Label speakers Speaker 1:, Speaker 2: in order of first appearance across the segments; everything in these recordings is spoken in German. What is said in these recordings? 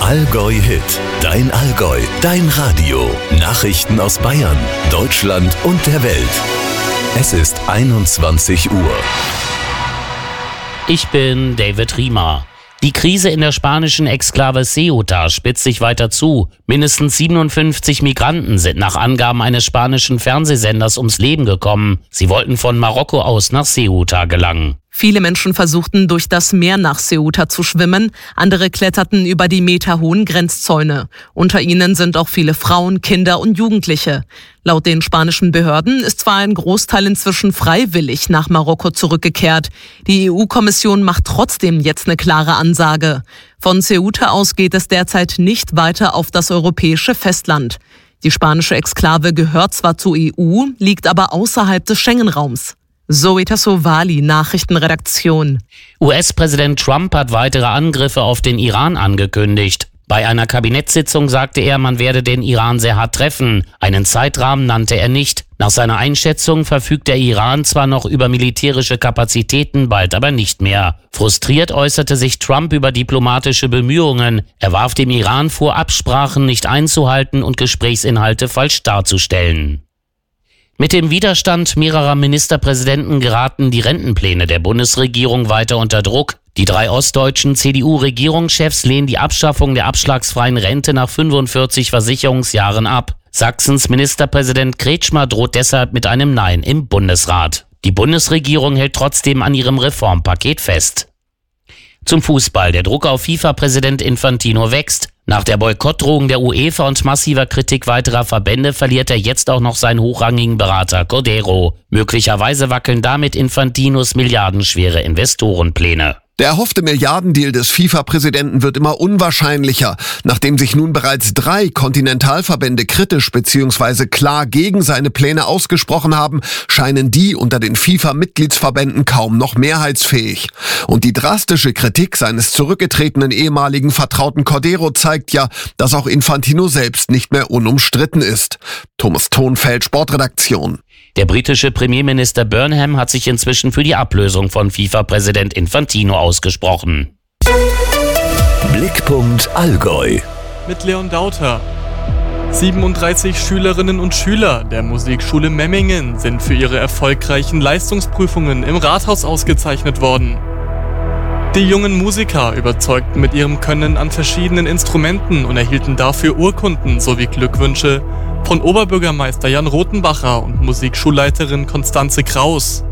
Speaker 1: Allgäu Hit, dein Allgäu, dein Radio. Nachrichten aus Bayern, Deutschland und der Welt. Es ist 21 Uhr.
Speaker 2: Ich bin David Riemer. Die Krise in der spanischen Exklave Ceuta spitzt sich weiter zu. Mindestens 57 Migranten sind nach Angaben eines spanischen Fernsehsenders ums Leben gekommen. Sie wollten von Marokko aus nach Ceuta gelangen.
Speaker 3: Viele Menschen versuchten, durch das Meer nach Ceuta zu schwimmen. Andere kletterten über die meterhohen Grenzzäune. Unter ihnen sind auch viele Frauen, Kinder und Jugendliche. Laut den spanischen Behörden ist zwar ein Großteil inzwischen freiwillig nach Marokko zurückgekehrt. Die EU-Kommission macht trotzdem jetzt eine klare Ansage. Von Ceuta aus geht es derzeit nicht weiter auf das europäische Festland. Die spanische Exklave gehört zwar zur EU, liegt aber außerhalb des Schengen-Raums. Zoe Tassovali, Nachrichtenredaktion.
Speaker 2: US-Präsident Trump hat weitere Angriffe auf den Iran angekündigt. Bei einer Kabinettssitzung sagte er, man werde den Iran sehr hart treffen. Einen Zeitrahmen nannte er nicht. Nach seiner Einschätzung verfügt der Iran zwar noch über militärische Kapazitäten, bald aber nicht mehr. Frustriert äußerte sich Trump über diplomatische Bemühungen. Er warf dem Iran vor, Absprachen nicht einzuhalten und Gesprächsinhalte falsch darzustellen. Mit dem Widerstand mehrerer Ministerpräsidenten geraten die Rentenpläne der Bundesregierung weiter unter Druck. Die 3 ostdeutschen CDU-Regierungschefs lehnen die Abschaffung der abschlagsfreien Rente nach 45 Versicherungsjahren ab. Sachsens Ministerpräsident Kretschmer droht deshalb mit einem Nein im Bundesrat. Die Bundesregierung hält trotzdem an ihrem Reformpaket fest. Zum Fußball. Der Druck auf FIFA-Präsident Infantino wächst. Nach der Boykottdrohung der UEFA und massiver Kritik weiterer Verbände verliert er jetzt auch noch seinen hochrangigen Berater Cordero. Möglicherweise wackeln damit Infantinos milliardenschwere Investorenpläne.
Speaker 4: Der erhoffte Milliardendeal des FIFA-Präsidenten wird immer unwahrscheinlicher. Nachdem sich nun bereits 3 Kontinentalverbände kritisch bzw. klar gegen seine Pläne ausgesprochen haben, scheinen die unter den FIFA-Mitgliedsverbänden kaum noch mehrheitsfähig. Und die drastische Kritik seines zurückgetretenen ehemaligen Vertrauten Cordero zeigt ja, dass auch Infantino selbst nicht mehr unumstritten ist. Thomas Thonfeld, Sportredaktion.
Speaker 2: Der britische Premierminister Burnham hat sich inzwischen für die Ablösung von FIFA-Präsident Infantino ausgesprochen.
Speaker 1: Blickpunkt Allgäu.
Speaker 5: Mit Leon Dauter. 37 Schülerinnen und Schüler der Musikschule Memmingen sind für ihre erfolgreichen Leistungsprüfungen im Rathaus ausgezeichnet worden. Die jungen Musiker überzeugten mit ihrem Können an verschiedenen Instrumenten und erhielten dafür Urkunden sowie Glückwünsche von Oberbürgermeister Jan Rothenbacher und Musikschulleiterin Konstanze Kraus.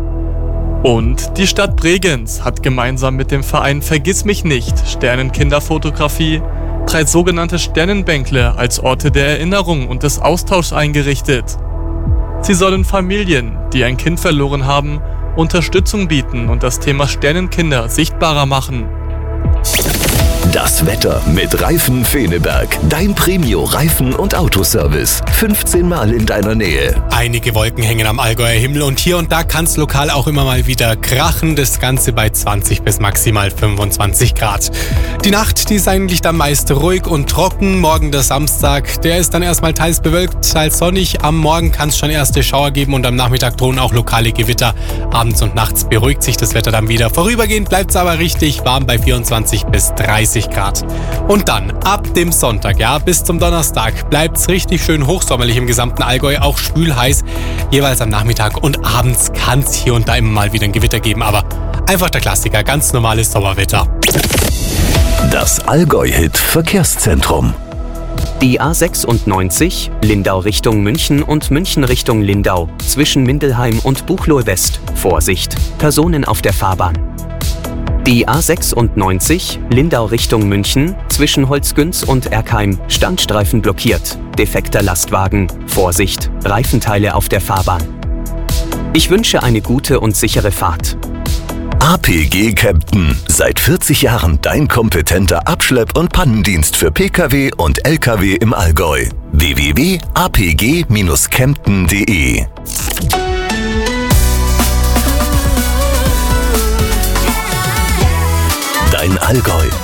Speaker 5: Und die Stadt Bregenz hat gemeinsam mit dem Verein Vergiss mich nicht Sternenkinderfotografie 3 sogenannte Sternenbänkle als Orte der Erinnerung und des Austauschs eingerichtet. Sie sollen Familien, die ein Kind verloren haben, Unterstützung bieten und das Thema Sternenkinder sichtbarer machen.
Speaker 1: Das Wetter mit Reifen Feneberg. Dein Premio-Reifen- und Autoservice. 15 Mal in deiner Nähe.
Speaker 6: Einige Wolken hängen am Allgäuer Himmel und hier und da kann es lokal auch immer mal wieder krachen. Das Ganze bei 20 bis maximal 25 Grad. Die Nacht, die ist eigentlich dann meist ruhig und trocken. Morgen der Samstag, der ist dann erstmal teils bewölkt, teils sonnig. Am Morgen kann es schon erste Schauer geben und am Nachmittag drohen auch lokale Gewitter. Abends und nachts beruhigt sich das Wetter dann wieder. Vorübergehend bleibt es aber richtig warm bei 24 bis 30 Grad. Und dann ab dem Sonntag, bis zum Donnerstag bleibt es richtig schön hochsommerlich im gesamten Allgäu, auch schwül heiß. Jeweils am Nachmittag und abends kann es hier und da immer mal wieder ein Gewitter geben, aber einfach der Klassiker, ganz normales Sommerwetter.
Speaker 1: Das Allgäu-Hit Verkehrszentrum.
Speaker 7: Die A96, Lindau Richtung München und München Richtung Lindau, zwischen Mindelheim und Buchloe West. Vorsicht, Personen auf der Fahrbahn. Die A96, Lindau Richtung München, zwischen Holzgünz und Erkheim, Standstreifen blockiert. Defekter Lastwagen. Vorsicht, Reifenteile auf der Fahrbahn. Ich wünsche eine gute und sichere Fahrt.
Speaker 1: APG Kempten. Seit 40 Jahren dein kompetenter Abschlepp- und Pannendienst für Pkw und Lkw im Allgäu. www.apg-kempten.de Dein Allgäu,